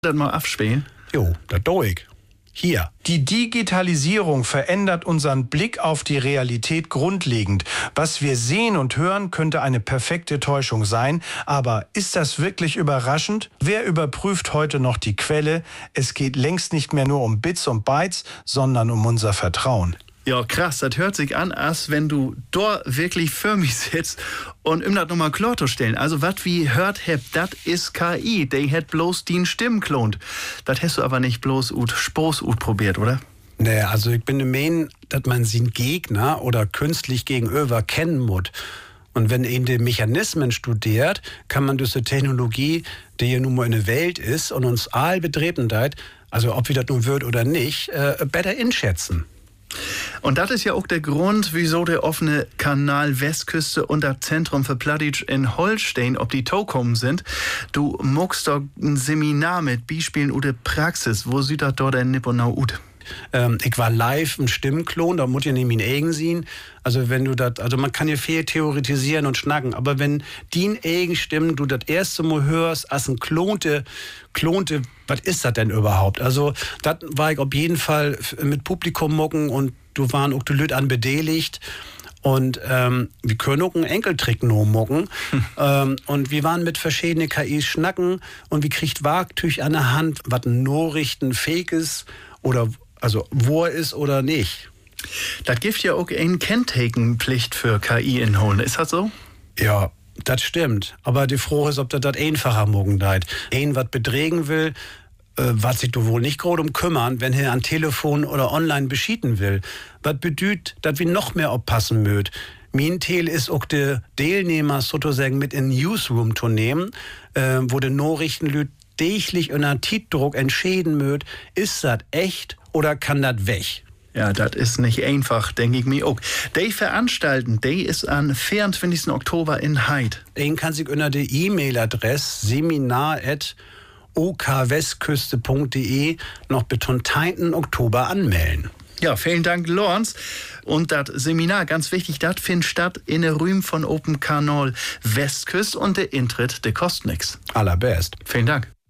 das mal abspielen? Jo, das do ich. Hier. Die Digitalisierung verändert unseren Blick auf die Realität grundlegend. Was wir sehen und hören, könnte eine perfekte Täuschung sein. Aber ist das wirklich überraschend? Wer überprüft heute noch die Quelle? Es geht längst nicht mehr nur um Bits und Bytes, sondern um unser Vertrauen. Ja, krass, das hört sich an, als wenn du dort wirklich für mich sitzt und das nochmal klar zu stellen. Also, was wie hört hebt, das ist KI. Die hat bloß die Stimmen klont. Das hast du aber nicht bloß Spoß probiert, oder? Nee, also ich bin der Meinung, dass man seinen Gegner oder künstlich gegenüber kennen muss. Und wenn ihn die Mechanismen studiert, kann man durch die Technologie, die hier nun mal in der Welt ist und uns all betreten hat, also ob wir das nun wird oder nicht, besser einschätzen. Und das ist ja auch der Grund, wieso der offene Kanal Westküste und das Zentrum für Plattdeutsch in Holstein ob die Toe kommen sind. Du muckst doch ein Seminar mit Beispielen oder Praxis. Wo sieht das dort denn nipponau ut? Ich war live im Stimmklon, da muss ihr nämlich Egen sehen. Also wenn du das, also man kann ja viel theoretisieren und schnacken, aber wenn die Egen stimmen, du das erste Mal hörst, als ein klonte, was ist das denn überhaupt? Also das war ich auf jeden Fall mit Publikum mucken und du waren auch die Lüt an bedeligt. Und wir können auch einen Enkeltrick nur mucken. Und wir waren mit verschiedenen KIs schnacken und wir kriegt Wagtüch an der Hand, was Nachrichten fake ist oder also wo er ist oder nicht. Das gibt ja auch eine Kenntakenpflicht für KI-Inhalte. Ist das so? Ja, das stimmt. Aber die Frage ist, ob das einfacher morgen deit. Was bedrägen will, was sich du wohl nicht gerade kümmern, wenn er an Telefon oder online beschieden will. Was bedeutet, dass wir noch mehr aufpassen möt. Mein Ziel ist auch die Teilnehmer sozusagen mit in den Newsroom zu nehmen, wo die Nachrichten täglich unter Tiefdruck entscheiden möt, ist das echt oder kann das weg? Ja, das ist nicht einfach, denke ich mir auch. Die veranstalten, die ist am 24. Oktober in Heid. Den kann sich unter der E-Mail-Adresse seminar@okwestküste.de noch bis zum 10. Oktober anmelden. Ja, vielen Dank, Lorenz. Und das Seminar, ganz wichtig, das findet statt in der Rühm von Open Kanal Westküste und der Intritt, der kostet nix. Allerbest. Vielen Dank.